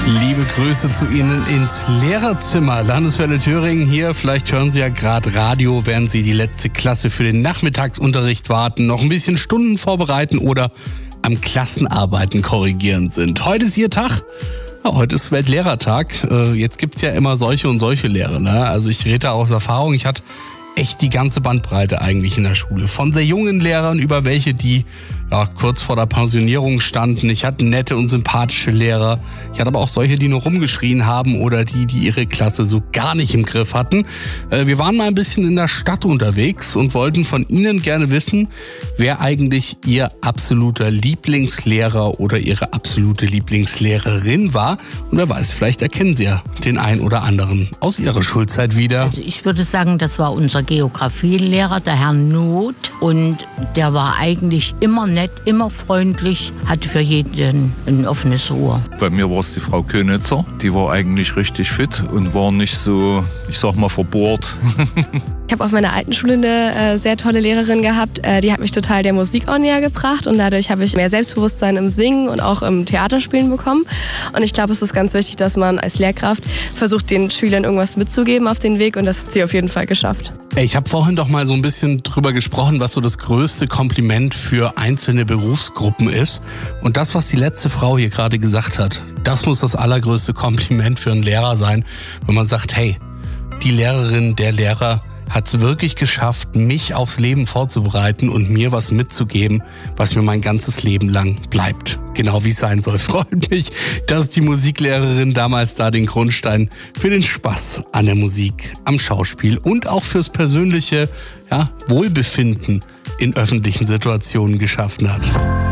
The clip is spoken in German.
Liebe Grüße zu Ihnen ins Lehrerzimmer. Landeswelle Thüringen hier. Vielleicht hören Sie ja gerade Radio, während Sie die letzte Klasse für den Nachmittagsunterricht warten, noch ein bisschen Stunden vorbereiten oder am Klassenarbeiten korrigieren sind. Heute ist Ihr Tag. Ja, heute ist Weltlehrertag. Jetzt gibt's ja immer solche und solche Lehrer, ne? Also ich rede da aus Erfahrung. Ich hatte echt die ganze Bandbreite eigentlich in der Schule. Von sehr jungen Lehrern über welche, die kurz vor der Pensionierung standen. Ich hatte nette und sympathische Lehrer. Ich hatte aber auch solche, die nur rumgeschrien haben oder die ihre Klasse so gar nicht im Griff hatten. Wir waren mal ein bisschen in der Stadt unterwegs und wollten von Ihnen gerne wissen, wer eigentlich Ihr absoluter Lieblingslehrer oder Ihre absolute Lieblingslehrerin war. Und wer weiß, vielleicht erkennen Sie ja den einen oder anderen aus Ihrer Schulzeit wieder. Also ich würde sagen, das war unser Geografielehrer, der Herr Noth. Und der war eigentlich immer nett, immer freundlich, hatte für jeden ein offenes Ohr. Bei mir war es die Frau Könitzer. Die war eigentlich richtig fit und war nicht so, ich sag mal, verbohrt. Ich habe auf meiner alten Schule eine sehr tolle Lehrerin gehabt. Die hat mich total der Musik auch näher gebracht und dadurch habe ich mehr Selbstbewusstsein im Singen und auch im Theaterspielen bekommen. Und ich glaube, es ist ganz wichtig, dass man als Lehrkraft versucht, den Schülern irgendwas mitzugeben auf den Weg und das hat sie auf jeden Fall geschafft. Ich habe vorhin doch mal so ein bisschen drüber gesprochen, was so das größte Kompliment für einzelne Berufsgruppen ist. Und das, was die letzte Frau hier gerade gesagt hat, das muss das allergrößte Kompliment für einen Lehrer sein, wenn man sagt, hey, die Lehrerin, der Lehrer hat es wirklich geschafft, mich aufs Leben vorzubereiten und mir was mitzugeben, was mir mein ganzes Leben lang bleibt. Genau wie es sein soll. Freut mich, dass die Musiklehrerin damals da den Grundstein für den Spaß an der Musik, am Schauspiel und auch fürs persönliche Wohlbefinden in öffentlichen Situationen geschaffen hat.